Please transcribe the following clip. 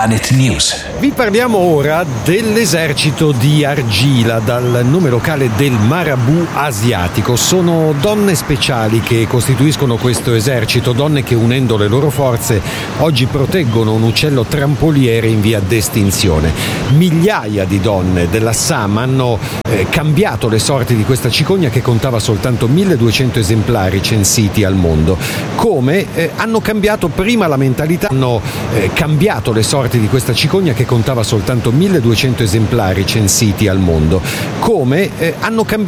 Planet News. Vi parliamo ora dell'esercito di argilla, dal nome locale del marabù asiatico. Sono donne speciali che costituiscono questo esercito, donne che unendo le loro forze oggi proteggono un uccello trampoliere in via d'estinzione. Migliaia di donne dell'Assam hanno cambiato le sorti di questa cicogna che contava soltanto 1200 esemplari censiti al mondo. Come hanno cambiato prima la mentalità, hanno cambiato le sorti di questa cicogna che contava soltanto 1200 esemplari censiti al mondo. Come hanno cambiato